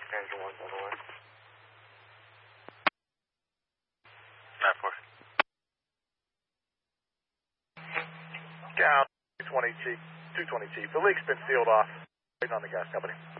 Engine 1's on the way. 9-4. Cal 220 Chief. The leak's been sealed off. Waiting on the gas company.